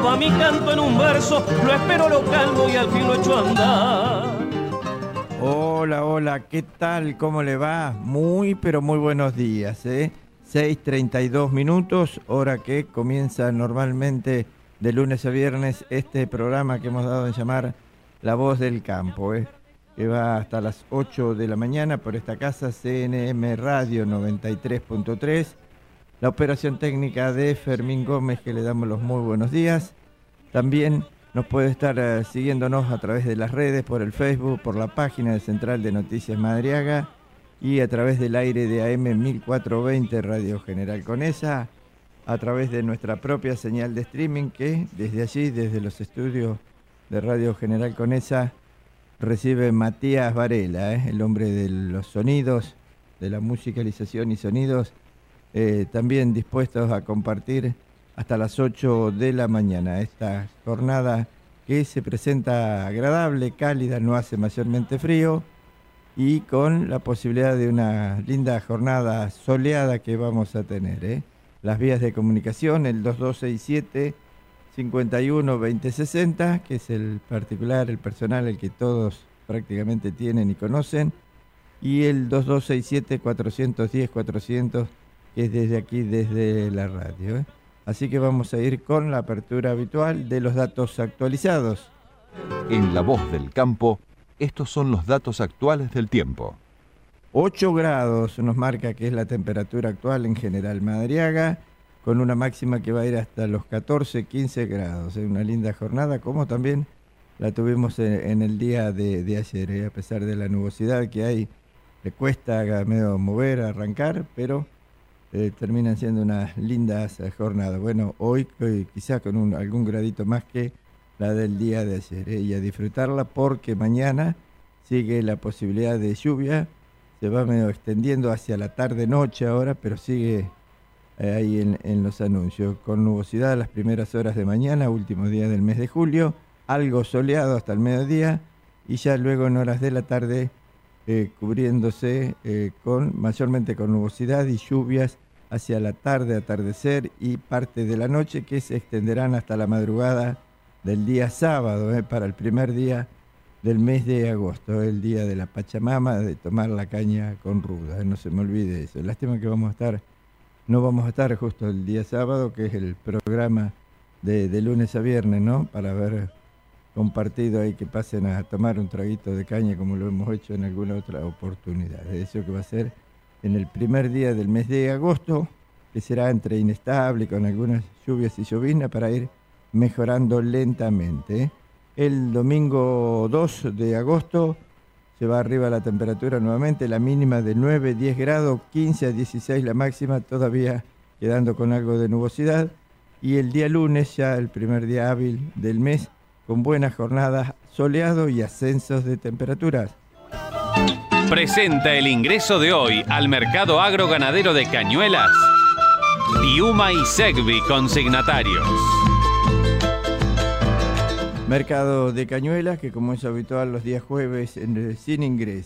todo va mi canto en un verso, lo espero, lo calmo y al fin lo echo a andar. Hola, hola, ¿qué tal? ¿Cómo le va? Muy, pero muy buenos días, 6:32 minutos, hora que comienza normalmente de lunes a viernes este programa que hemos dado en llamar La Voz del Campo, que va hasta las 8 de la mañana por esta casa, CNM Radio 93.3. La operación técnica de Fermín Gómez, que le damos los muy buenos días. También nos puede estar siguiéndonos a través de las redes, por el Facebook, por la página de Central de Noticias Madariaga y a través del aire de AM 1420 Radio General Conesa, a través de nuestra propia señal de streaming que desde allí, desde los estudios de Radio General Conesa, recibe Matías Varela, el hombre de los sonidos, de la musicalización y sonidos, también dispuestos a compartir hasta las 8 de la mañana. Esta jornada que se presenta agradable, cálida, no hace mayormente frío y con la posibilidad de una linda jornada soleada que vamos a tener. Las vías de comunicación, el 2267 51 2060, que es el particular, el personal, el que todos prácticamente tienen y conocen, y el 2267 410 400, que es desde aquí, desde la radio. Así que vamos a ir con la apertura habitual de los datos actualizados. En La Voz del Campo, estos son los datos actuales del tiempo. 8 grados nos marca que es la temperatura actual en General Madariaga, con una máxima que va a ir hasta los 14, 15 grados. Es una linda jornada, como también la tuvimos en el día de ayer. A pesar de la nubosidad que hay, le cuesta medio mover, arrancar, pero terminan siendo unas lindas jornadas. Bueno, hoy quizás con algún gradito más que la del día de ayer, y a disfrutarla porque mañana sigue la posibilidad de lluvia. Se va medio extendiendo hacia la tarde-noche ahora, pero sigue ahí en los anuncios, con nubosidad las primeras horas de mañana, último día del mes de julio, algo soleado hasta el mediodía y ya luego en horas de la tarde cubriéndose mayormente con nubosidad y lluvias hacia la tarde, atardecer y parte de la noche, que se extenderán hasta la madrugada del día sábado, para el primer día del mes de agosto, el día de la Pachamama, de tomar la caña con ruda, no se me olvide eso. Lástima que no vamos a estar justo el día sábado, que es el programa de lunes a viernes, ¿no? Para haber compartido ahí, que pasen a tomar un traguito de caña como lo hemos hecho en alguna otra oportunidad. Eso que va a ser en el primer día del mes de agosto, que será entre inestable, con algunas lluvias y lloviznas, para ir mejorando lentamente. El domingo 2 de agosto se va arriba la temperatura nuevamente, la mínima de 9, 10 grados, 15 a 16 la máxima, todavía quedando con algo de nubosidad. Y el día lunes, ya el primer día hábil del mes, con buenas jornadas, soleado y ascensos de temperaturas. Presenta el ingreso de hoy al mercado agroganadero de Cañuelas, Piuma y Segvi consignatarios. Mercado de Cañuelas, que como es habitual los días jueves sin ingreso.